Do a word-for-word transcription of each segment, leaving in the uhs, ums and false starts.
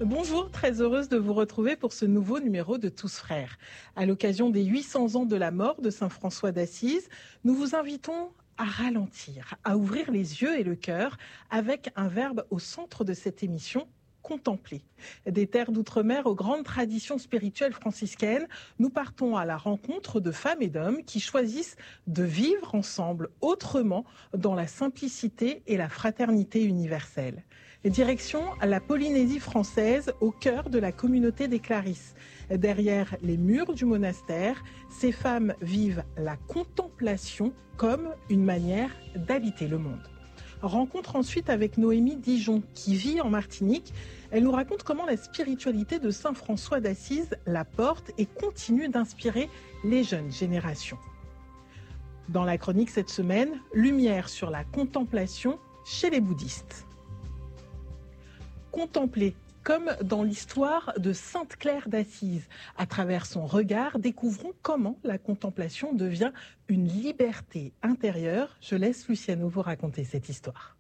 Bonjour, très heureuse de vous retrouver pour ce nouveau numéro de Tous Frères. À l'occasion des huit cents ans de la mort de saint François d'Assise, nous vous invitons à ralentir, à ouvrir les yeux et le cœur avec un verbe au centre de cette émission, contempler. Des terres d'outre-mer aux grandes traditions spirituelles franciscaines, nous partons à la rencontre de femmes et d'hommes qui choisissent de vivre ensemble autrement dans la simplicité et la fraternité universelle. Direction la Polynésie française, au cœur de la communauté des Clarisses. Derrière les murs du monastère, ces femmes vivent la contemplation comme une manière d'habiter le monde. Rencontre ensuite avec Noémie Dijon, qui vit en Martinique. Elle nous raconte comment la spiritualité de saint François d'Assise la porte et continue d'inspirer les jeunes générations. Dans la chronique cette semaine, lumière sur la contemplation chez les bouddhistes. Contempler, comme dans l'histoire de Sainte Claire d'Assise. À travers son regard, découvrons comment la contemplation devient une liberté intérieure. Je laisse Luciano vous raconter cette histoire.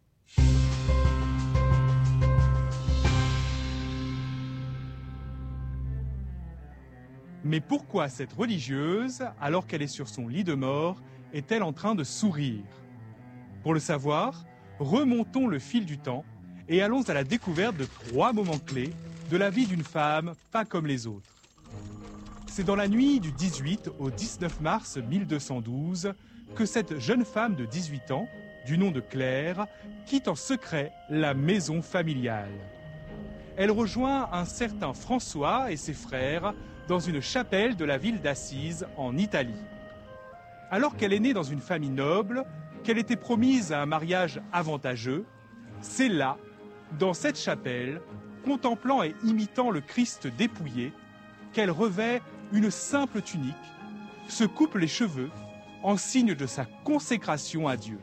Mais pourquoi cette religieuse, alors qu'elle est sur son lit de mort, est-elle en train de sourire? Pour le savoir, remontons le fil du temps et allons à la découverte de trois moments clés de la vie d'une femme pas comme les autres. C'est dans la nuit du dix-huit au dix-neuf mars mille deux cent douze que cette jeune femme de dix-huit ans, du nom de Claire, quitte en secret la maison familiale. Elle rejoint un certain François et ses frères dans une chapelle de la ville d'Assise en Italie. Alors qu'elle est née dans une famille noble, qu'elle était promise à un mariage avantageux, c'est là, dans cette chapelle, contemplant et imitant le Christ dépouillé, qu'elle revêt une simple tunique, se coupe les cheveux en signe de sa consécration à Dieu.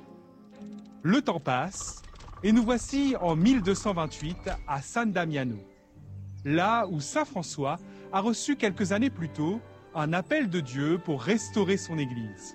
Le temps passe et nous voici en mille deux cent vingt-huit à San Damiano, là où saint François a reçu quelques années plus tôt un appel de Dieu pour restaurer son église.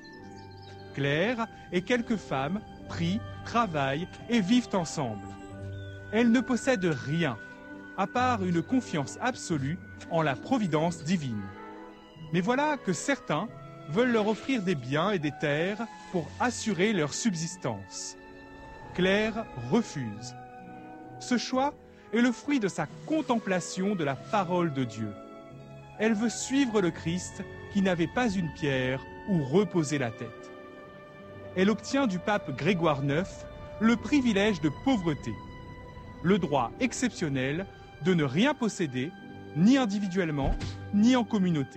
Claire et quelques femmes prient, travaillent et vivent ensemble. Elles ne possèdent rien, à part une confiance absolue en la providence divine. Mais voilà que certains veulent leur offrir des biens et des terres pour assurer leur subsistance. Claire refuse. Ce choix est le fruit de sa contemplation de la parole de Dieu. Elle veut suivre le Christ qui n'avait pas une pierre où reposer la tête. Elle obtient du pape Grégoire neuf le privilège de pauvreté, le droit exceptionnel de ne rien posséder, ni individuellement, ni en communauté.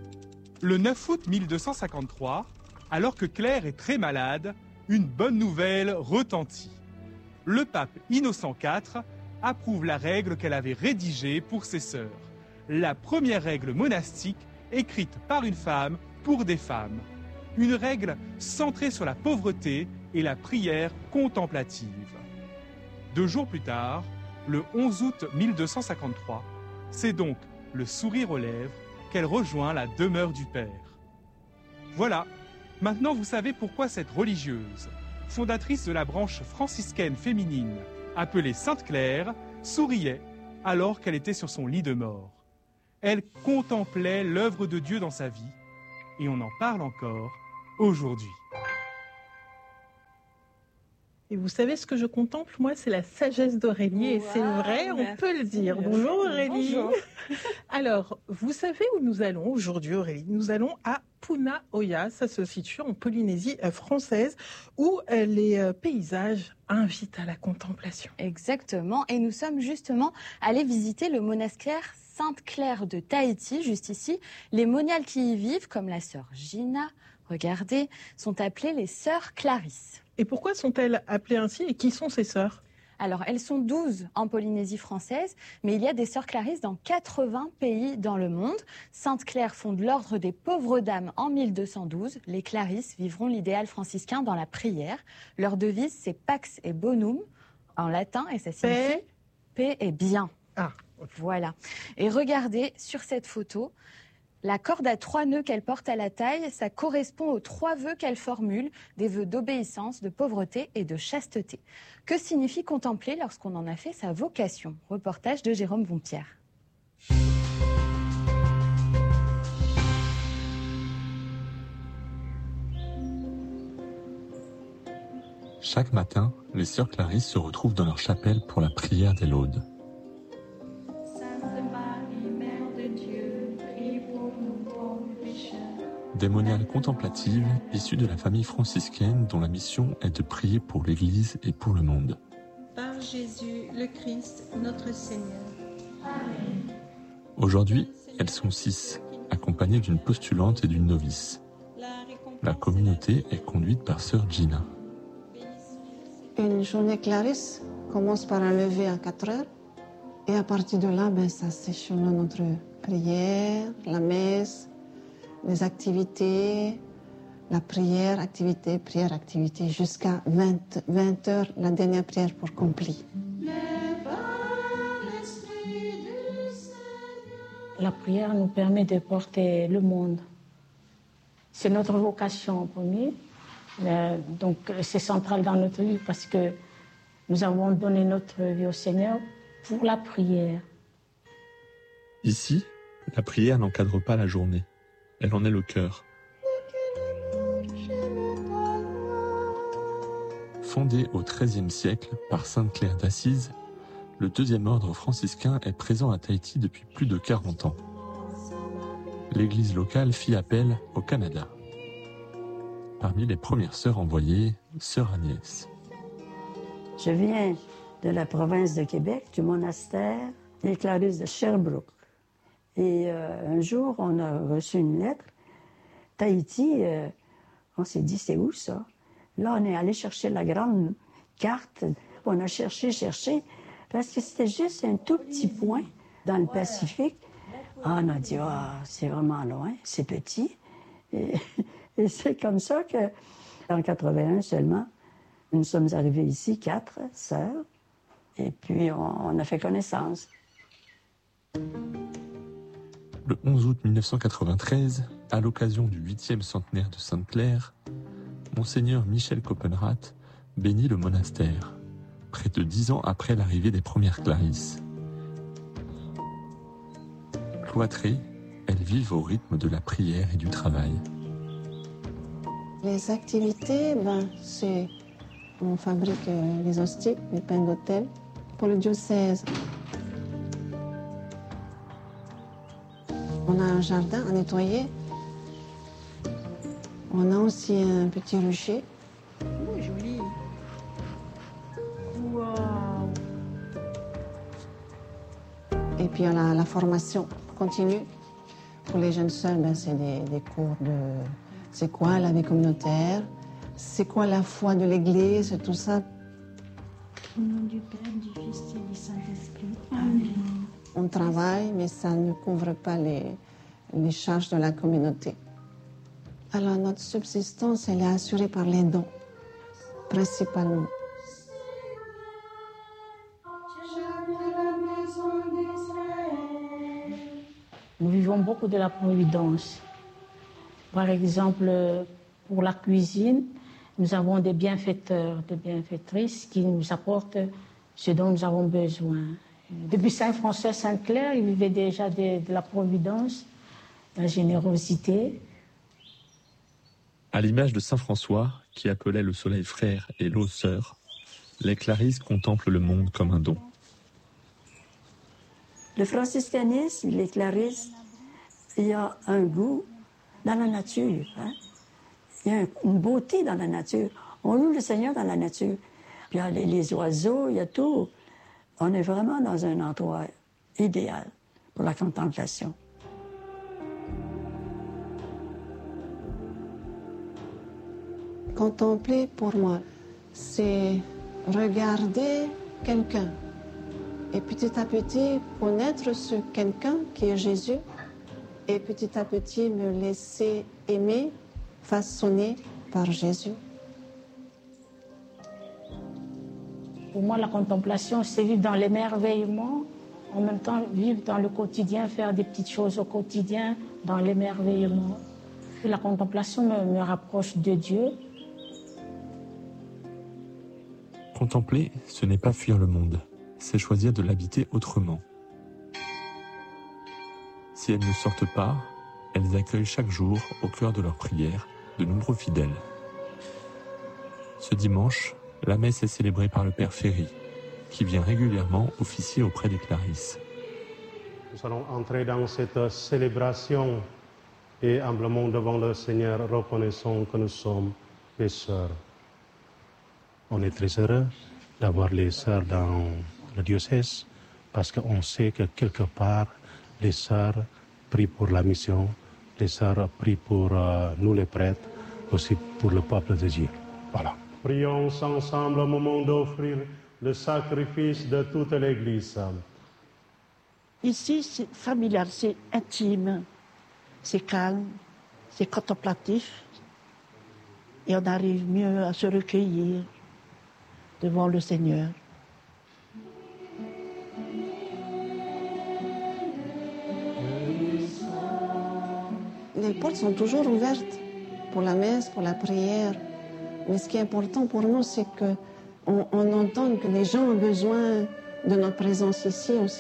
Le neuf août mille deux cent cinquante-trois, alors que Claire est très malade, une bonne nouvelle retentit. Le pape Innocent quatre approuve la règle qu'elle avait rédigée pour ses sœurs, la première règle monastique écrite par une femme pour des femmes. Une règle centrée sur la pauvreté et la prière contemplative. Deux jours plus tard, le onze août mille deux cent cinquante-trois, c'est donc le sourire aux lèvres qu'elle rejoint la demeure du Père. Voilà, maintenant vous savez pourquoi cette religieuse, fondatrice de la branche franciscaine féminine, appelée Sainte Claire, souriait alors qu'elle était sur son lit de mort. Elle contemplait l'œuvre de Dieu dans sa vie, et on en parle encore aujourd'hui. Et vous savez ce que je contemple, moi, c'est la sagesse d'Aurélie, et wow, c'est vrai, on peut le dire. Bonjour Aurélie. Bonjour. Alors, vous savez où nous allons aujourd'hui, Aurélie? Nous allons à Punaoya, ça se situe en Polynésie française, où les paysages invitent à la contemplation. Exactement, et nous sommes justement allés visiter le monastère Sainte Claire de Tahiti, juste ici. Les moniales qui y vivent, comme la sœur Gina, regardez, sont appelées les sœurs Clarisses. Et pourquoi sont-elles appelées ainsi et qui sont ces sœurs? Alors, elles sont douze en Polynésie française, mais il y a des sœurs Clarisses dans quatre-vingts pays dans le monde. Sainte Claire fonde l'ordre des pauvres dames en mille deux cent douze. Les Clarisses vivront l'idéal franciscain dans la prière. Leur devise, c'est Pax et Bonum en latin, et ça signifie paix et bien. Ah. Voilà. Et regardez sur cette photo, La corde à trois nœuds qu'elle porte à la taille, ça correspond aux trois vœux qu'elle formule, des vœux d'obéissance, de pauvreté et de chasteté. Que signifie contempler lorsqu'on en a fait sa vocation? Reportage de Jérôme Bompierre. Chaque matin, les sœurs Clarisse se retrouvent dans leur chapelle pour la prière des laudes. Des moniales contemplatives issues de la famille franciscaine dont la mission est de prier pour l'Église et pour le monde. Par Jésus le Christ, notre Seigneur. Amen. Aujourd'hui, elles sont six, accompagnées d'une postulante et d'une novice. La communauté est conduite par sœur Gina. Une journée Clarisse commence par un lever à quatre heures et à partir de là, ben, ça s'échelonne entre prière, la messe, les activités, la prière, activité, prière, activité, jusqu'à vingt, vingt heures, la dernière prière pour complet. La prière nous permet de porter le monde. C'est notre vocation en premier. Euh, donc c'est central dans notre vie parce que nous avons donné notre vie au Seigneur pour la prière. Ici, la prière n'encadre pas la journée. Elle en est le cœur. Fondé au treizième siècle par Sainte Claire d'Assise, le deuxième ordre franciscain est présent à Tahiti depuis plus de quarante ans. L'église locale fit appel au Canada. Parmi les premières sœurs envoyées, sœur Agnès. Je viens de la province de Québec, du monastère des Clarisses de Sherbrooke. Et euh, un jour, on a reçu une lettre. Tahiti, euh, on s'est dit, c'est où ça? Là, on est allé chercher la grande carte. On a cherché, cherché, parce que c'était juste un tout petit point dans le Pacifique. Ah, on a dit, ah, c'est vraiment loin, c'est petit. Et, et c'est comme ça que, en quatre-vingt-un seulement, nous sommes arrivés ici, quatre sœurs, et puis on, on a fait connaissance. Le onze août mille neuf cent quatre-vingt-treize, à l'occasion du huitième centenaire de Sainte-Claire, Monseigneur Michel Copenrath bénit le monastère, près de dix ans après l'arrivée des premières Clarisses. Cloîtrées, elles vivent au rythme de la prière et du travail. Les activités, ben, c'est... On fabrique euh, les hosties, les pains d'autel, pour le diocèse. On a un jardin à nettoyer. On a aussi un petit rucher. Oh, joli. Wow. Et puis on a la formation continue. Pour les jeunes sœurs, ben, c'est des, des cours de... C'est quoi la vie communautaire? C'est quoi la foi de l'Église, tout ça? Au nom du Père, du Fils et du Saint-Esprit. Amen. On travaille, mais ça ne couvre pas les, les charges de la communauté. Alors notre subsistance, elle est assurée par les dons, principalement. Nous vivons beaucoup de la providence. Par exemple, pour la cuisine, nous avons des bienfaiteurs, des bienfaitrices qui nous apportent ce dont nous avons besoin. Depuis Saint-François Sainte-Claire, il vivait déjà de, de la providence, de la générosité. À l'image de Saint François, qui appelait le soleil frère et l'eau sœur, les Clarisses contemplent le monde comme un don. Le franciscanisme, les Clarisses, il y a un goût dans la nature. Hein? Il y a une beauté dans la nature. On loue le Seigneur dans la nature. Puis il y a les, les oiseaux, il y a tout. On est vraiment dans un endroit idéal pour la contemplation. Contempler, pour moi, c'est regarder quelqu'un et petit à petit connaître ce quelqu'un qui est Jésus et petit à petit me laisser aimer, façonner par Jésus. Pour moi, la contemplation, c'est vivre dans l'émerveillement En même temps, vivre dans le quotidien, faire des petites choses au quotidien, dans l'émerveillement. Et la contemplation me, me rapproche de Dieu. Contempler, ce n'est pas fuir le monde, c'est choisir de l'habiter autrement. Si elles ne sortent pas, elles accueillent chaque jour, au cœur de leurs prières, de nombreux fidèles. Ce dimanche, la messe est célébrée par le Père Ferry, qui vient régulièrement officier auprès des Clarisses. Nous allons entrer dans cette célébration et humblement devant le Seigneur, reconnaissons que nous sommes des sœurs. On est très heureux d'avoir les sœurs dans le diocèse parce qu'on sait que quelque part, les sœurs prient pour la mission, les sœurs prient pour euh, nous les prêtres, aussi pour le peuple de Dieu. Voilà. Prions ensemble au moment d'offrir le sacrifice de toute l'Église. Ici, c'est familial, c'est intime, c'est calme, c'est contemplatif et on arrive mieux à se recueillir devant le Seigneur. Les portes sont toujours ouvertes pour la messe, pour la prière. Mais ce qui est important pour nous, c'est qu'on on entende que les gens ont besoin de notre présence ici aussi.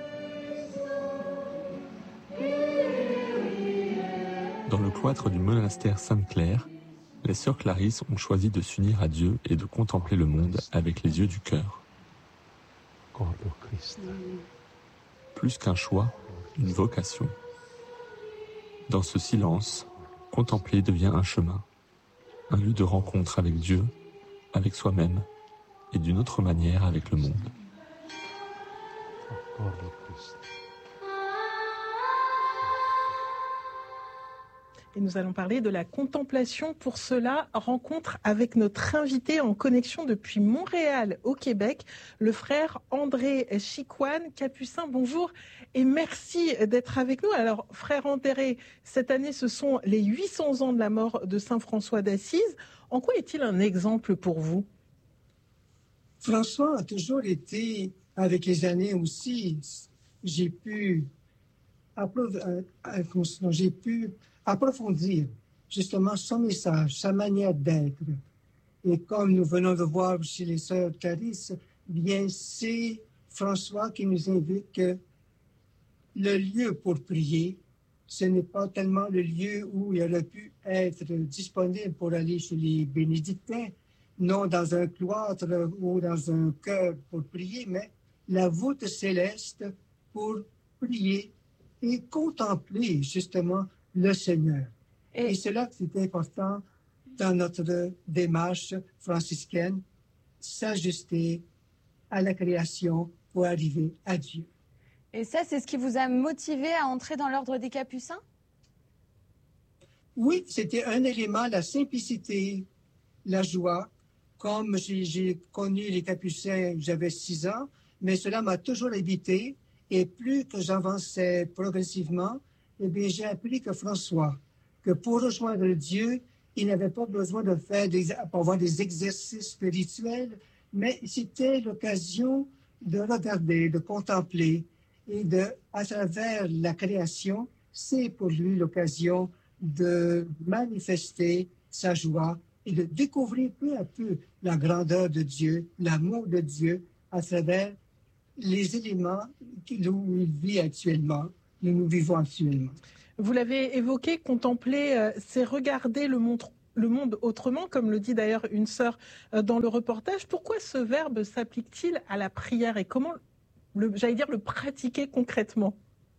Dans le cloître du monastère Sainte-Claire, les sœurs Clarisses ont choisi de s'unir à Dieu et de contempler le monde avec les yeux du cœur. Plus qu'un choix, une vocation. Dans ce silence, contempler devient un chemin, un lieu de rencontre avec Dieu, avec soi-même et d'une autre manière avec le monde. Et nous allons parler de la contemplation. Pour cela, rencontre avec notre invité en connexion depuis Montréal au Québec, le frère André Chicoine, capucin. Bonjour et merci d'être avec nous. Alors, frère André, cette année, ce sont les huit cents ans de la mort de Saint François d'Assise. En quoi est-il un exemple pour vous? François a toujours été, avec les années aussi, j'ai pu, j'ai pu approfondir justement son message, sa manière d'être. Et comme nous venons de voir chez les sœurs Clarisses, bien c'est François qui nous invite que le lieu pour prier, ce n'est pas tellement le lieu où il aurait pu être disponible pour aller chez les bénédictins, non dans un cloître ou dans un chœur pour prier, mais la voûte céleste pour prier et contempler justement le Seigneur. Et, et c'est là que c'est important dans notre démarche franciscaine, s'ajuster à la création pour arriver à Dieu. Et ça, c'est ce qui vous a motivé à entrer dans l'ordre des Capucins? Oui, c'était un élément, la simplicité, la joie. Comme j'ai, j'ai connu les Capucins, j'avais six ans, mais cela m'a toujours habité. Et plus que j'avançais progressivement, eh bien, j'ai appris que François, que pour rejoindre Dieu, il n'avait pas besoin de faire des, avoir des exercices spirituels, mais c'était l'occasion de regarder, de contempler, et de, à travers la création, c'est pour lui l'occasion de manifester sa joie et de découvrir peu à peu la grandeur de Dieu, l'amour de Dieu à travers les éléments où il vit actuellement, où nous vivons actuellement. Vous l'avez évoqué, contempler, euh, c'est regarder le monde, le monde autrement, comme le dit d'ailleurs une sœur euh, dans le reportage. Pourquoi ce verbe s'applique-t-il à la prière et comment, le, j'allais dire, le pratiquer concrètement?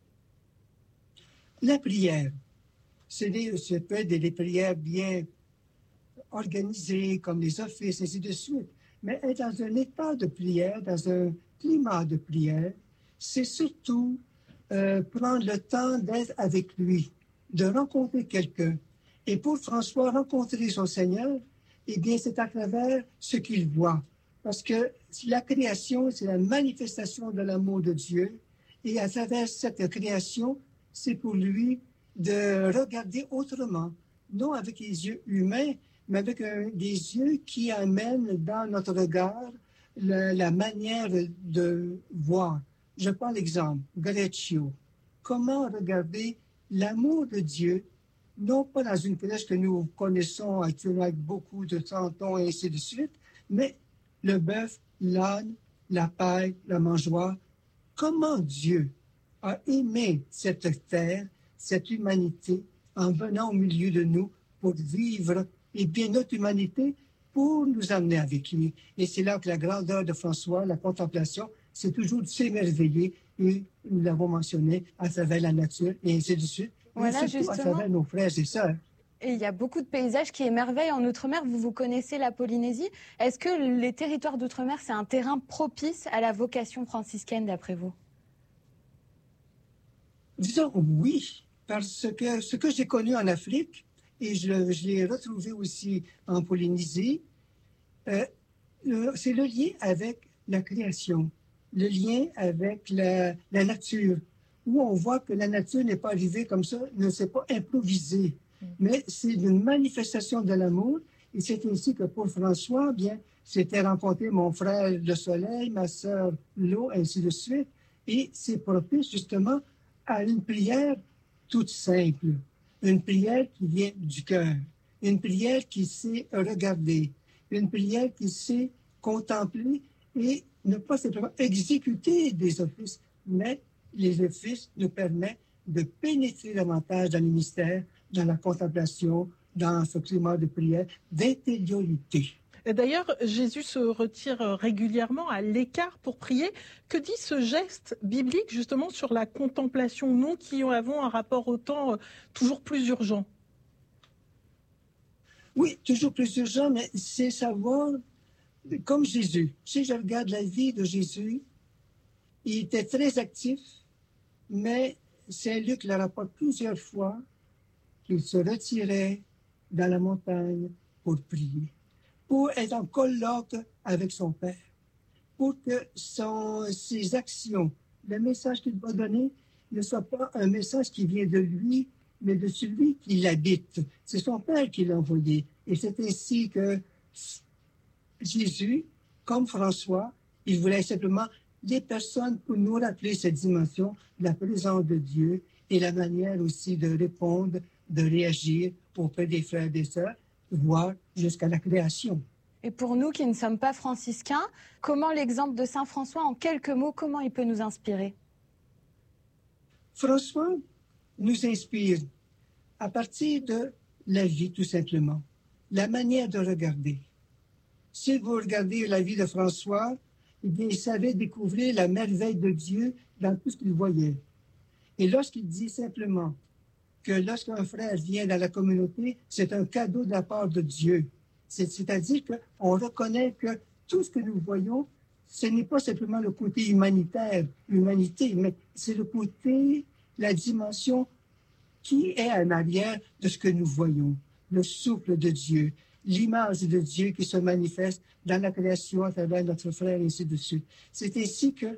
La prière, c'est des, ça peut être des prières bien organisées, comme les offices, ainsi de suite. Mais être dans un état de prière, dans un climat de prière, c'est surtout euh, prendre le temps d'être avec lui, de rencontrer quelqu'un. Et pour François, rencontrer son Seigneur, eh bien, c'est à travers ce qu'il voit. Parce que la création, c'est la manifestation de l'amour de Dieu. Et à travers cette création, c'est pour lui de regarder autrement, non avec les yeux humains, mais avec euh, des yeux qui amènent dans notre regard la, la manière de voir, je prends l'exemple, Greccio. Comment regarder l'amour de Dieu, non pas dans une crèche que nous connaissons actuellement avec beaucoup de tantons et ainsi de suite, mais le bœuf, l'âne, la paille, la mangeoire. Comment Dieu a aimé cette terre, cette humanité, en venant au milieu de nous pour vivre, et bien notre humanité, pour nous amener avec lui. Et c'est là que la grandeur de François, la contemplation, c'est toujours de s'émerveiller, et nous l'avons mentionné, à travers la nature, et ainsi de suite. Voilà, et surtout justement. à travers nos frères et sœurs. Et il y a beaucoup de paysages qui émerveillent en Outre-mer. Vous, vous connaissez la Polynésie. Est-ce que les territoires d'Outre-mer, c'est un terrain propice à la vocation franciscaine, d'après vous? Disons oui, parce que ce que j'ai connu en Afrique, et je, je l'ai retrouvé aussi en Polynésie, euh, le, c'est le lien avec la création, le lien avec la, la nature, où on voit que la nature n'est pas arrivée comme ça, ne s'est pas improvisée, mm. mais c'est une manifestation de l'amour. Et c'est ainsi que pour François, bien, c'était rencontrer mon frère le soleil, ma sœur l'eau, ainsi de suite. Et c'est propice justement à une prière toute simple, une prière qui vient du cœur, une prière qui sait regarder, une prière qui sait contempler et ne pas simplement exécuter des offices, mais les offices nous permettent de pénétrer davantage dans le mystère, dans la contemplation, dans ce climat de prière, d'intériorité. D'ailleurs, Jésus se retire régulièrement à l'écart pour prier. Que dit ce geste biblique justement sur la contemplation, nous qui avons un rapport au temps toujours plus urgent? Oui, toujours plus urgent, mais c'est savoir, comme Jésus. Si je regarde la vie de Jésus, il était très actif, mais Saint-Luc le rapporte plusieurs fois qu'il se retirait dans la montagne pour prier, pour être en colloque avec son Père, pour que son, ses actions, le message qu'il va donner, ne soit pas un message qui vient de lui, mais de celui qui l'habite. C'est son Père qui l'a envoyé. Et c'est ainsi que Jésus, comme François, il voulait simplement des personnes pour nous rappeler cette dimension de la présence de Dieu et la manière aussi de répondre, de réagir auprès des frères et des sœurs, voire jusqu'à la création. Et pour nous qui ne sommes pas franciscains, comment l'exemple de Saint François, en quelques mots, comment il peut nous inspirer? François nous inspire à partir de la vie, tout simplement, la manière de regarder. Si vous regardez la vie de François, eh bien, il savait découvrir la merveille de Dieu dans tout ce qu'il voyait. Et lorsqu'il dit simplement que lorsqu'un frère vient dans la communauté, c'est un cadeau de la part de Dieu. C'est, c'est-à-dire qu'on reconnaît que tout ce que nous voyons, ce n'est pas simplement le côté humanitaire, l'humanité, mais c'est le côté, la dimension qui est en arrière de ce que nous voyons. Le souffle de Dieu, l'image de Dieu qui se manifeste dans la création à travers notre frère, et ainsi de suite. C'est ainsi que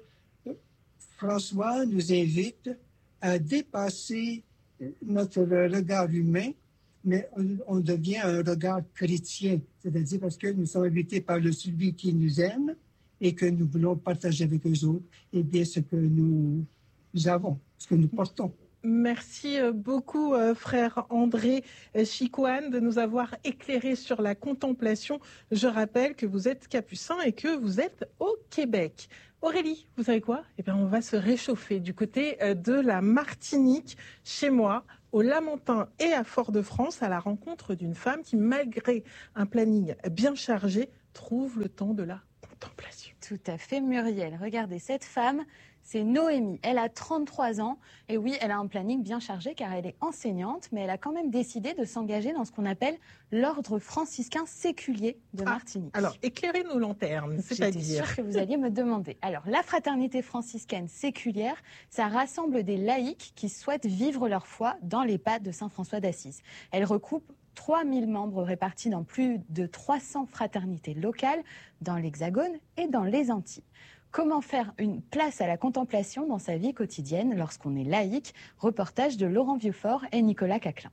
François nous invite à dépasser notre regard humain, mais on, on devient un regard chrétien, c'est-à-dire parce que nous sommes habités par le celui qui nous aime et que nous voulons partager avec les autres, et bien ce que nous, nous avons, ce que nous portons. Merci beaucoup, frère André Chicoine, de nous avoir éclairé sur la contemplation. Je rappelle que vous êtes capucin et que vous êtes au Québec. Aurélie, vous savez quoi? Eh bien, on va se réchauffer du côté de la Martinique, chez moi, au Lamentin et à Fort-de-France, à la rencontre d'une femme qui, malgré un planning bien chargé, trouve le temps de la contemplation. Tout à fait, Muriel. Regardez, cette femme, c'est Noémie. Elle a trente-trois ans et oui, elle a un planning bien chargé car elle est enseignante, mais elle a quand même décidé de s'engager dans ce qu'on appelle l'ordre franciscain séculier de Martinique. Ah, alors, éclairez nos lanternes, c'est-à-dire... J'étais sûre que vous alliez me demander. Alors, la fraternité franciscaine séculière, ça rassemble des laïcs qui souhaitent vivre leur foi dans les pas de Saint François d'Assise. Elle recoupe trois mille membres répartis dans plus de trois cents fraternités locales dans l'Hexagone et dans les Antilles. Comment faire une place à la contemplation dans sa vie quotidienne lorsqu'on est laïque? Reportage de Laurent Vieux-Fort et Nicolas Caclin.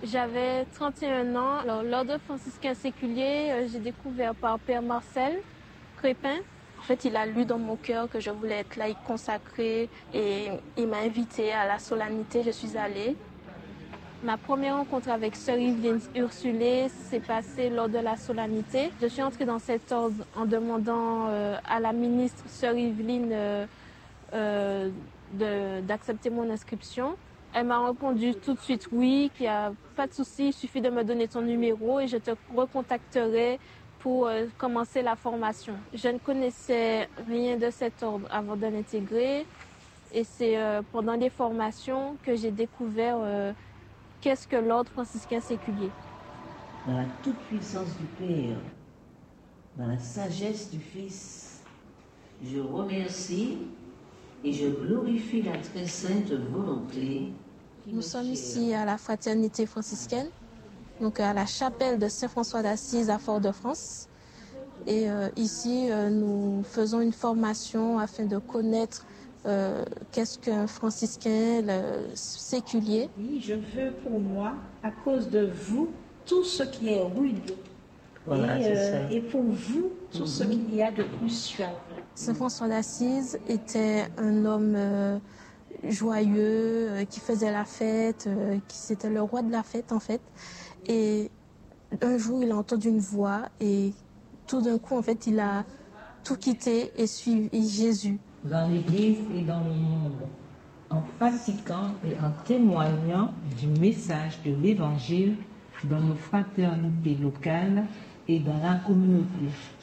J'avais trente et un ans. Alors, l'ordre franciscain séculier, euh, j'ai découvert par Père Marcel Crépin. En fait, il a lu dans mon cœur que je voulais être laïque consacrée et il m'a invitée à la solennité. Je suis allée. Ma première rencontre avec Sœur Yveline Ursulé s'est passée lors de la solennité. Je suis entrée dans cet ordre en demandant euh, à la ministre Sœur Yveline euh, euh, de, d'accepter mon inscription. Elle m'a répondu tout de suite oui, qu'il n'y a pas de souci, il suffit de me donner ton numéro et je te recontacterai pour euh, commencer la formation. Je ne connaissais rien de cet ordre avant de l'intégrer et c'est euh, pendant les formations que j'ai découvert euh, qu'est-ce que l'ordre franciscain séculier. Dans la toute-puissance du Père, dans la sagesse du Fils, je remercie et je glorifie la très sainte volonté. Nous sommes ici à la Fraternité franciscaine, donc à la chapelle de Saint-François d'Assise à Fort-de-France. Et euh, ici, euh, nous faisons une formation afin de connaître euh, qu'est-ce qu'un franciscain le séculier. Oui, je veux pour moi, à cause de vous, tout ce qui est rude. Voilà, et, c'est euh, ça. et pour vous, tout mm-hmm. ce qu'il y a de plus suave. Saint-François d'Assise était un homme euh, joyeux, euh, qui faisait la fête, euh, qui c'était le roi de la fête en fait. Et un jour, il a entendu une voix et tout d'un coup, en fait, il a tout quitté et suivi Jésus. Dans l'Église et dans le monde, en pratiquant et en témoignant du message de l'Évangile dans nos fraternités locales et dans la communauté.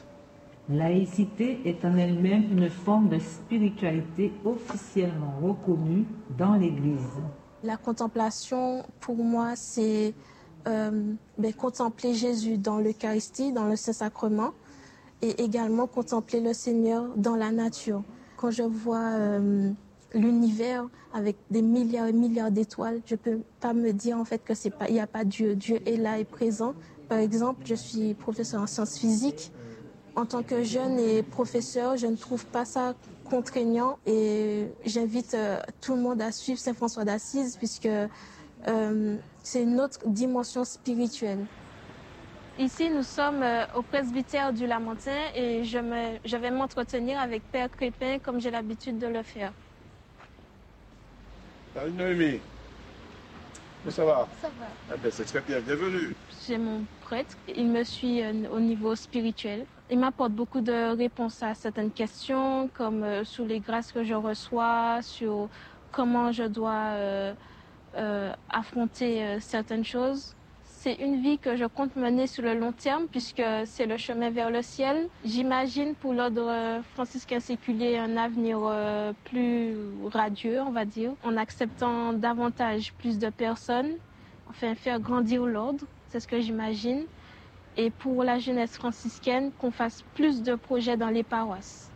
Laïcité est en elle-même une forme de spiritualité officiellement reconnue dans l'Église. La contemplation, pour moi, c'est euh, ben, contempler Jésus dans l'Eucharistie, dans le Saint-Sacrement, et également contempler le Seigneur dans la nature. Quand je vois euh, l'univers avec des milliards et milliards d'étoiles, je ne peux pas me dire en fait que c'est pas, il n'y a pas Dieu. Dieu est là et présent. Par exemple, je suis professeur en sciences physiques. En tant que jeune et professeur, je ne trouve pas ça contraignant et j'invite euh, tout le monde à suivre Saint-François d'Assise puisque euh, c'est une autre dimension spirituelle. Ici, nous sommes euh, au presbytère du Lamentin et je, me, je vais m'entretenir avec Père Crépin comme j'ai l'habitude de le faire. Salut Noémie. Ça va? Ça va. Ah ben, c'est très bien, bienvenue. J'ai mon prêtre, il me suit euh, au niveau spirituel. Il m'apporte beaucoup de réponses à certaines questions, comme euh, sur les grâces que je reçois, sur comment je dois euh, euh, affronter euh, certaines choses. C'est une vie que je compte mener sur le long terme, puisque c'est le chemin vers le ciel. J'imagine pour l'ordre franciscain séculier un avenir euh, plus radieux, on va dire, en acceptant davantage plus de personnes, enfin faire grandir l'ordre, c'est ce que j'imagine. Et pour la jeunesse franciscaine, qu'on fasse plus de projets dans les paroisses.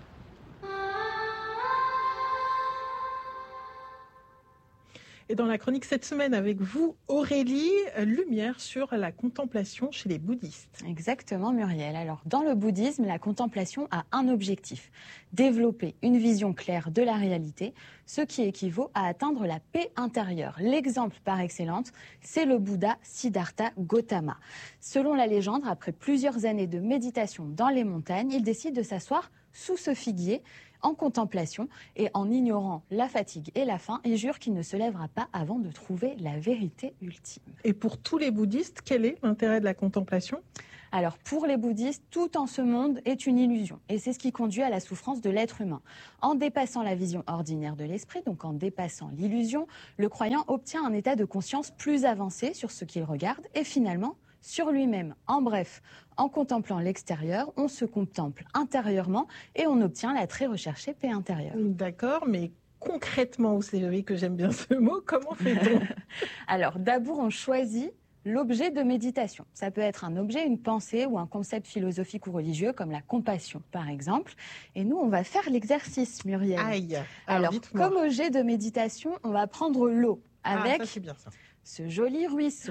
Et dans la chronique cette semaine avec vous, Aurélie, lumière sur la contemplation chez les bouddhistes. Exactement, Muriel. Alors, dans le bouddhisme, la contemplation a un objectif, développer une vision claire de la réalité, ce qui équivaut à atteindre la paix intérieure. L'exemple par excellence, c'est le Bouddha Siddhartha Gautama. Selon la légende, après plusieurs années de méditation dans les montagnes, il décide de s'asseoir sous ce figuier, en contemplation et en ignorant la fatigue et la faim, et jure qu'il ne se lèvera pas avant de trouver la vérité ultime. Et pour tous les bouddhistes, quel est l'intérêt de la contemplation ? Alors pour les bouddhistes, tout en ce monde est une illusion et c'est ce qui conduit à la souffrance de l'être humain. En dépassant la vision ordinaire de l'esprit, donc en dépassant l'illusion, le croyant obtient un état de conscience plus avancé sur ce qu'il regarde et finalement sur lui-même. En bref, en contemplant l'extérieur, on se contemple intérieurement et on obtient la très recherchée paix intérieure. D'accord, mais concrètement, vous savez que j'aime bien ce mot, comment fait-on ? Alors d'abord, on choisit l'objet de méditation. Ça peut être un objet, une pensée ou un concept philosophique ou religieux comme la compassion par exemple. Et nous, on va faire l'exercice, Muriel. Aïe. Alors, Alors comme objet de méditation, on va prendre l'eau avec ah, ça, c'est bien, ça. ce joli ruisseau.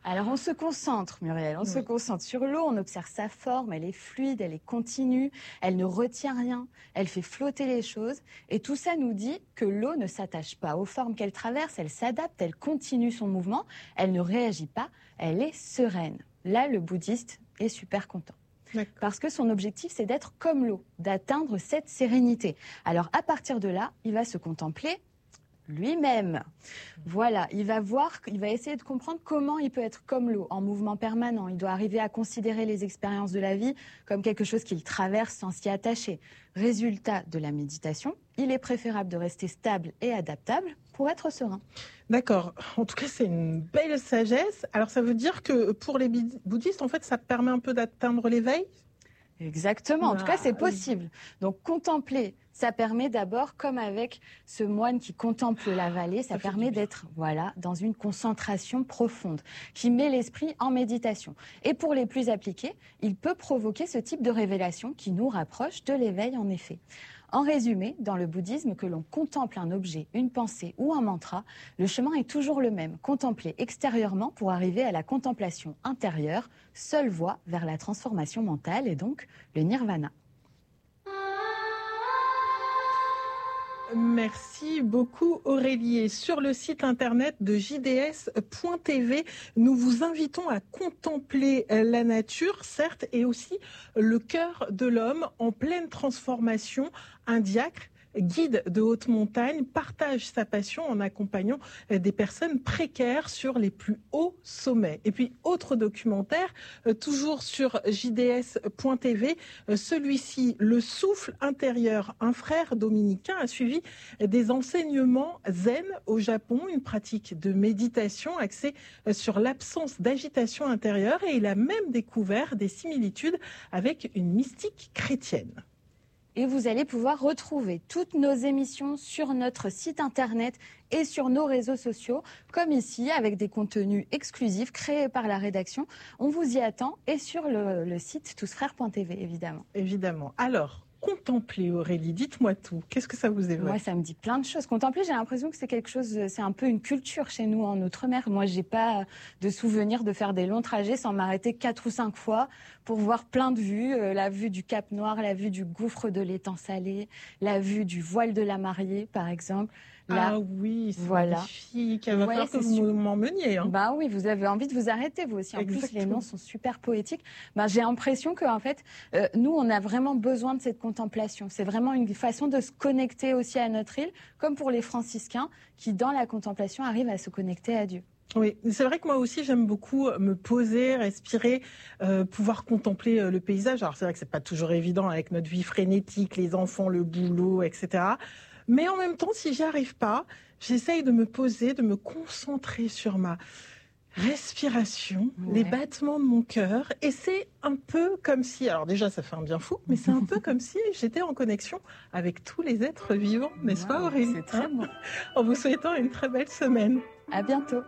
Alors on se concentre, Muriel, on oui. se concentre sur l'eau, on observe sa forme, elle est fluide, elle est continue, elle ne retient rien, elle fait flotter les choses. Et tout ça nous dit que l'eau ne s'attache pas aux formes qu'elle traverse, elle s'adapte, elle continue son mouvement, elle ne réagit pas, elle est sereine. Là, le bouddhiste est super content. Parce que son objectif, c'est d'être comme l'eau, d'atteindre cette sérénité. Alors à partir de là, il va se contempler lui-même. Voilà, il va voir, il va essayer de comprendre comment il peut être comme l'eau, en mouvement permanent. Il doit arriver à considérer les expériences de la vie comme quelque chose qu'il traverse sans s'y attacher. Résultat de la méditation, il est préférable de rester stable et adaptable pour être serein. D'accord. En tout cas, c'est une belle sagesse. Alors, ça veut dire que pour les bouddhistes, en fait, ça permet un peu d'atteindre l'éveil ? Exactement. En ah, tout cas, c'est possible. Donc, contempler, ça permet d'abord, comme avec ce moine qui contemple la vallée, ça, ça permet d'être voilà, dans une concentration profonde qui met l'esprit en méditation. Et pour les plus appliqués, il peut provoquer ce type de révélation qui nous rapproche de l'éveil, en effet. En résumé, dans le bouddhisme, que l'on contemple un objet, une pensée ou un mantra, le chemin est toujours le même, contempler extérieurement pour arriver à la contemplation intérieure, seule voie vers la transformation mentale et donc le nirvana. Merci beaucoup Aurélie. Et sur le site internet de j d s point t v, nous vous invitons à contempler la nature, certes, et aussi le cœur de l'homme en pleine transformation. Un diacre, guide de haute montagne, partage sa passion en accompagnant des personnes précaires sur les plus hauts sommets. Et puis, autre documentaire, toujours sur j d s point t v, celui-ci, Le souffle intérieur. Un frère dominicain a suivi des enseignements zen au Japon, une pratique de méditation axée sur l'absence d'agitation intérieure, et il a même découvert des similitudes avec une mystique chrétienne. Et vous allez pouvoir retrouver toutes nos émissions sur notre site internet et sur nos réseaux sociaux, comme ici, avec des contenus exclusifs créés par la rédaction. On vous y attend, et sur le, le site tous frères point t v, évidemment. Évidemment. Alors, contempler, Aurélie, dites-moi tout. Qu'est-ce que ça vous évoque ? Moi, ça me dit plein de choses. Contempler, j'ai l'impression que c'est quelque chose, c'est un peu une culture chez nous en Outre-mer. Moi, j'ai pas de souvenir de faire des longs trajets sans m'arrêter quatre ou cinq fois pour voir plein de vues. Euh, la vue du Cap Noir, la vue du gouffre de l'étang salé, la vue du voile de la mariée, par exemple. Là, ah oui, c'est voilà. magnifique. Il va falloir que vous m'emmeniez. Hein. Bah oui, vous avez envie de vous arrêter, vous aussi. En Exactement. Plus, les noms sont super poétiques. Bah, j'ai l'impression que, en fait, euh, nous, on a vraiment besoin de cette contemplation. C'est vraiment une façon de se connecter aussi à notre île, comme pour les franciscains, qui, dans la contemplation, arrivent à se connecter à Dieu. Oui, c'est vrai que moi aussi j'aime beaucoup me poser, respirer, euh, pouvoir contempler euh, le paysage. Alors c'est vrai que c'est pas toujours évident avec notre vie frénétique, les enfants, le boulot, et cetera. Mais en même temps, si j'y arrive pas, j'essaye de me poser, de me concentrer sur ma respiration, ouais. les battements de mon cœur. Et c'est un peu comme si, alors déjà ça fait un bien fou, mais c'est un peu comme si j'étais en connexion avec tous les êtres vivants, n'est-ce wow, pas Aurélie ? C'est très bon. En vous souhaitant une très belle semaine. À bientôt.